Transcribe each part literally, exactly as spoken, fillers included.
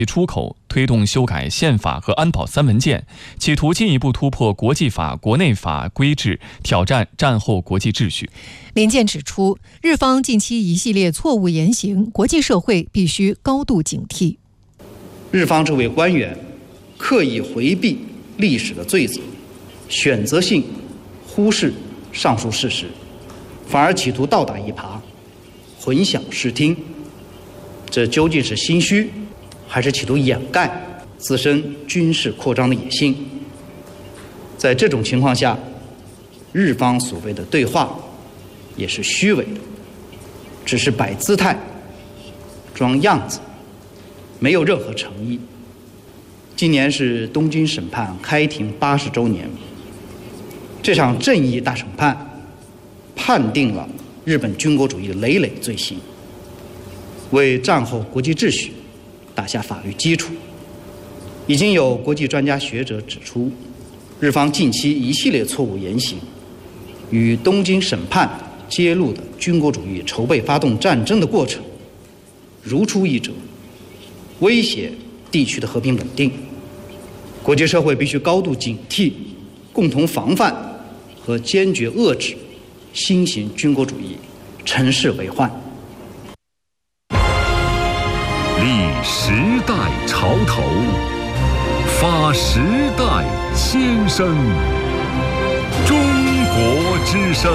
出口，推动修改宪法和安保三文件，企图进一步突破国际法、国内法规制，挑战战后国际秩序。 林健指出，日方近期一系列错误言行，国际社会必须高度警惕。 日方这位官员刻意回避历史的罪责，选择性忽视上述事实，反而企图倒打一耙，混淆视听，这究竟是心虚，还是企图掩盖自身军事扩张的野心？在这种情况下，日方所谓的对话也是虚伪的，只是摆姿态、装样子，没有任何诚意。今年是东京审判开庭八十周年，这场正义大审判判定了日本军国主义累累罪行，为战后国际秩序打下法律基础。已经有国际专家学者指出，日方近期一系列错误言行与东京审判揭露的军国主义筹备发动战争的过程如出一辙，威胁地区的和平稳定。国际社会必须高度警惕，共同防范和坚决遏制新型军国主义乘势为患。 立时代潮头，发时代先声。中国之声。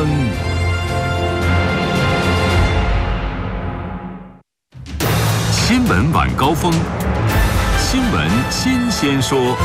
新闻晚高峰，新闻新鲜说。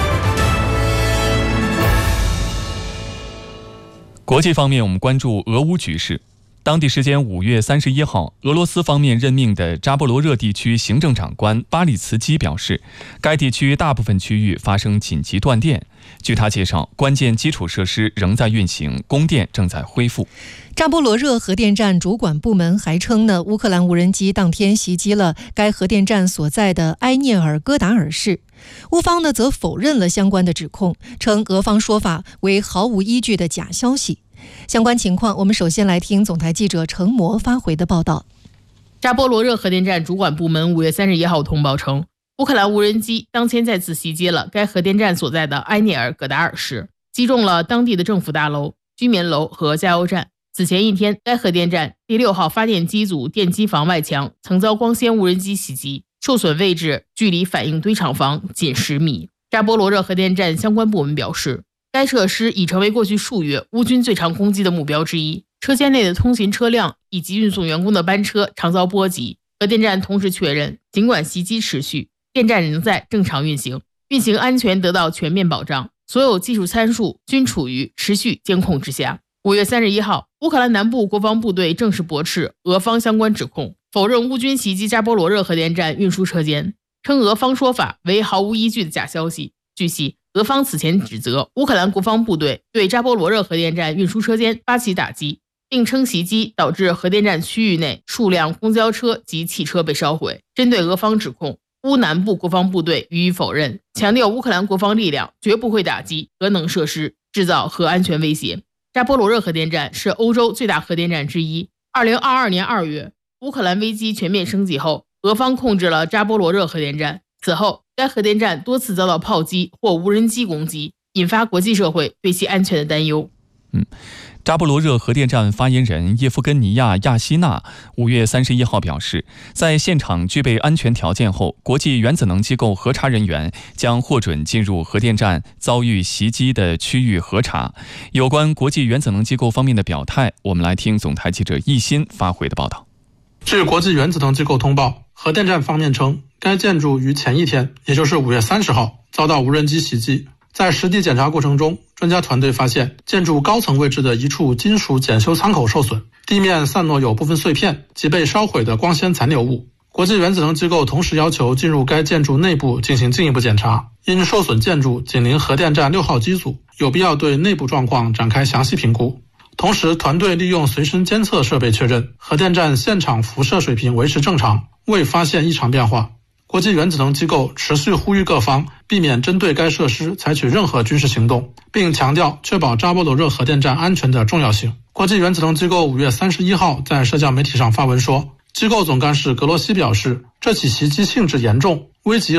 国际方面，我们关注俄乌局势。当地时间五月三十一号，俄罗斯方面任命的扎波罗热地区行政长官巴里茨基表示，该地区大部分区域发生紧急断电。据他介绍，关键基础设施仍在运行，供电正在恢复。 扎波罗热核电站主管部门还称呢，乌克兰无人机当天袭击了该核电站所在的埃涅尔戈达尔市。乌方呢则否认了相关的指控，称俄方说法为毫无依据的假消息。相关情况，我们首先来听总台记者程模发回的报道。 扎波罗热核电站主管部门五月三十一号通报称，乌克兰无人机当天再次袭击了该核电站所在的埃涅尔戈达尔市，击中了当地的政府大楼、居民楼和加油站。此前一天，该核电站第六号发电机组电机房外墙曾遭光纤无人机袭击，受损位置距离反应堆厂房仅十米。扎波罗热核电站相关部门表示，该设施已成为过去数月乌军最常攻击的目标之一，车间内的通勤车辆以及运送员工的班车常遭波及。核电站同时确认，尽管袭击持续，电站仍在正常运行，运行安全得到全面保障，所有技术参数均处于持续监控之下。五月三十一号，乌克兰南部国防部队正式驳斥俄方相关指控，否认乌军袭击扎波罗热核电站运输车间，称俄方说法为毫无依据的假消息。据悉，俄方此前指责乌克兰国防部队对扎波罗热核电站运输车间发起打击，并称袭击导致核电站区域内数辆公交车及汽车被烧毁。针对俄方指控，乌南部国防部队予以否认，强调乌克兰国防力量绝不会打击核能设施，制造核安全威胁。扎波罗热核电站是欧洲最大核电站之一。二零二二年二月，乌克兰危机全面升级后，俄方控制了扎波罗热核电站。此后，该核电站多次遭到炮击或无人机攻击，引发国际社会对其安全的担忧。 嗯，扎波罗热核电站发言人叶夫根尼亚·亚西娜五月三十一号表示，在现场具备安全条件后，国际原子能机构核查人员将获准进入核电站遭遇袭击的区域核查。有关国际原子能机构方面的表态，我们来听总台记者易鑫发回的报道。 据国际原子能机构通报，核电站方面称，该建筑于前一天，也就是五月三十号遭到无人机袭击。在实地检查过程中，专家团队发现建筑高层位置的一处金属检修舱口受损，地面散落有部分碎片及被烧毁的光纤残留物。国际原子能机构同时要求进入该建筑内部进行进一步检查，因受损建筑紧邻核电站六号机组，有必要对内部状况展开详细评估。同时，团队利用随身监测设备确认，核电站现场辐射水平维持正常，未发现异常变化。国际原子能机构持续呼吁各方避免针对该设施采取任何军事行动，并强调确保扎波罗热核电站安全的重要性。国际原子能机构五月三十一号在社交媒体上发文说， 机构总干事格罗西表示，这起袭击性质严重，危及